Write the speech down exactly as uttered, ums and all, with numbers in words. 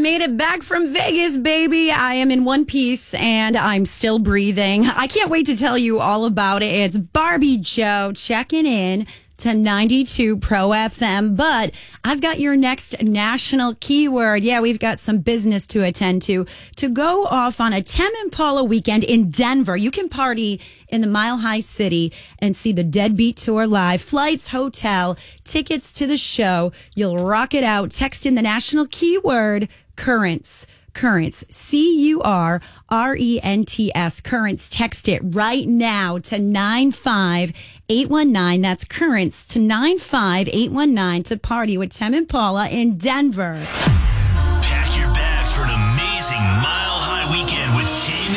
made it back from Vegas, baby. I am in one piece and I'm still breathing. I can't wait to tell you all about it. It's Barbie Joe checking in to ninety-two Pro F M, but I've got your next national keyword. Yeah, we've got some business to attend to. To go off on a Tame Impala weekend in Denver, you can party in the Mile High City and see the Deadbeat Tour live. Flights, hotel, tickets to the show. You'll rock it out. Text in the national keyword, Currents. Currents, C U R R E N T S, Currents. Text it right now to nine five eight one nine. That's Currents to nine five eight one nine to party with Tame Impala in Denver.